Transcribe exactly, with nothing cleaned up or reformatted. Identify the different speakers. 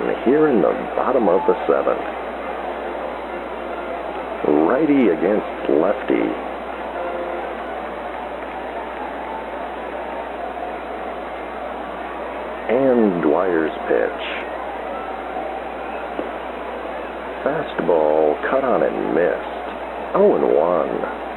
Speaker 1: here in the bottom of the seventh. Righty against lefty. And Dwyer's pitch. Fastball cut on and missed. oh and one.